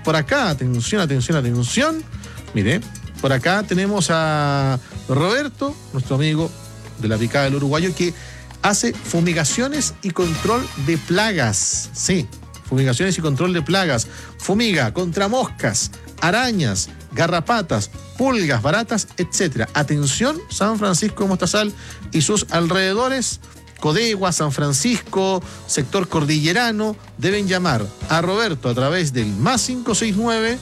por acá, atención. Mire, por acá tenemos a Roberto, nuestro amigo de la Picada del Uruguayo, que hace fumigaciones y control de plagas. Sí, fumigaciones y control de plagas. Fumiga contra moscas, arañas, garrapatas, pulgas, baratas, etc. Atención, San Francisco de Mostazal y sus alrededores, Codegua, San Francisco, sector cordillerano, deben llamar a Roberto a través del +569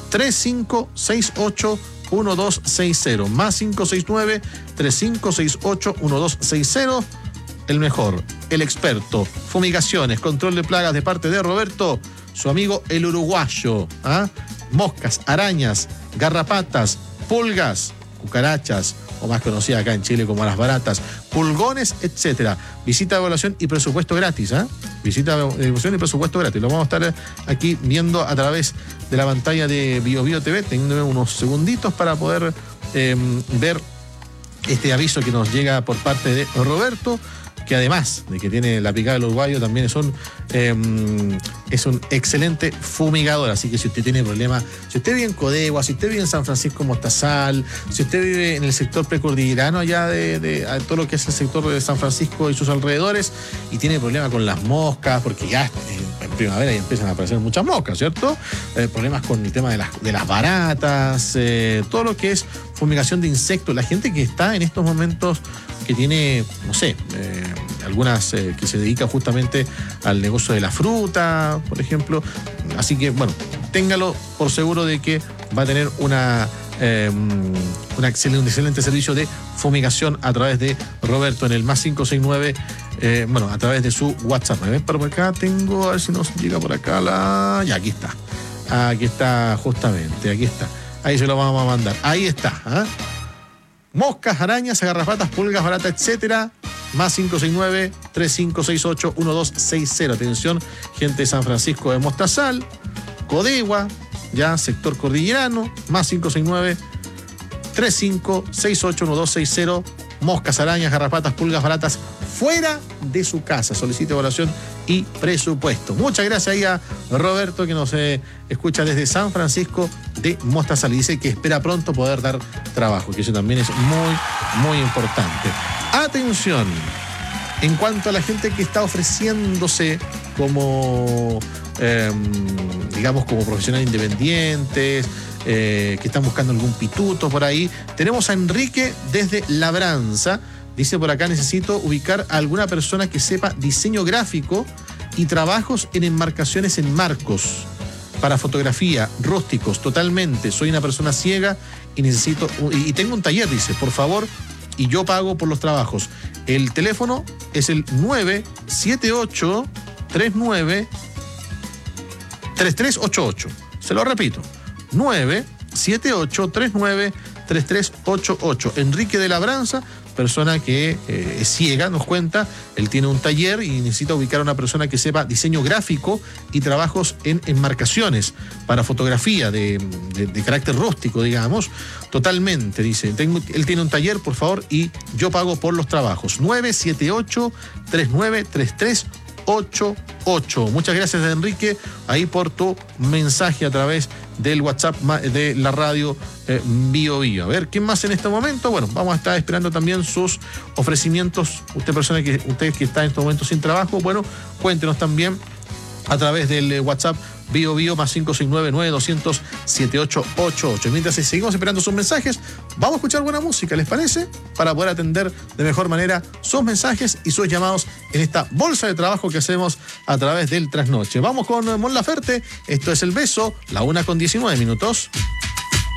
3568 1260, +569 3568 1260. El mejor, el experto, fumigaciones, control de plagas de parte de Roberto, su amigo el uruguayo. Moscas, arañas, garrapatas, pulgas, cucarachas, o más conocida acá en Chile como las baratas, pulgones, etc. Visita, evaluación y presupuesto gratis. Visita, evaluación y presupuesto gratis. Lo vamos a estar aquí viendo a través de la pantalla de BioBio TV. Tengo unos segunditos para poder ver este aviso que nos llega por parte de Roberto, que además de que tiene la Picada del Uruguayo, también es un excelente fumigador. Así que si usted tiene problemas, si usted vive en Codegua, si usted vive en San Francisco Mostazal, si usted vive en el sector precordillerano allá de todo lo que es el sector de San Francisco y sus alrededores, y tiene problemas con las moscas, porque ya en primavera ya empiezan a aparecer muchas moscas, ¿cierto? Problemas con el tema de las baratas, todo lo que es fumigación de insectos. La gente que está en estos momentos, que tiene, no sé, algunas que se dedican justamente al negocio de la fruta, por ejemplo. Así que, bueno, téngalo por seguro de que va a tener un excelente servicio de fumigación a través de Roberto en el +569, a través de su WhatsApp. ¿Me ven? Por acá tengo, a ver si nos llega por acá ya, aquí está. Aquí está, justamente, aquí está. Ahí se lo vamos a mandar. Ahí está, Moscas, arañas, garrapatas, pulgas, baratas, etcétera. +569 3568 1260. Atención, gente de San Francisco de Mostazal, Codegua, ya sector cordillerano, +569 3568 1260. Moscas, arañas, garrapatas, pulgas, baratas, fuera de su casa. Solicite evaluación y presupuesto. Muchas gracias ahí a Roberto, que nos escucha desde San Francisco de Mostazal y dice que espera pronto poder dar trabajo, que eso también es muy, muy importante. Atención, en cuanto a la gente que está ofreciéndose como, como profesionales independientes, que están buscando algún pituto por ahí, tenemos a Enrique desde Labranza. Dice por acá: necesito ubicar a alguna persona que sepa diseño gráfico y trabajos en enmarcaciones en marcos para fotografía, rústicos, totalmente. Soy una persona ciega y necesito, y tengo un taller, dice, por favor, y yo pago por los trabajos. El teléfono es el 978 39 3388. Se lo repito, 978 39 3388. Enrique de Labranza, persona que es ciega, nos cuenta. Él tiene un taller y necesita ubicar a una persona que sepa diseño gráfico y trabajos en enmarcaciones para fotografía de carácter rústico, digamos. Totalmente, dice. Él tiene un taller, por favor, y yo pago por los trabajos. 978 39 3388. Muchas gracias, Enrique, ahí por tu mensaje a través del WhatsApp de la radio BioBio. A ver, ¿quién más en este momento? Bueno, vamos a estar esperando también sus ofrecimientos. Usted que está en este momento sin trabajo, bueno, cuéntenos también a través del WhatsApp BioBio +569 9200 7888. Mientras seguimos esperando sus mensajes, vamos a escuchar buena música, ¿les parece? Para poder atender de mejor manera sus mensajes y sus llamados en esta bolsa de trabajo que hacemos a través del Trasnoche. Vamos con Mon Laferte, esto es El Beso, la 1:19.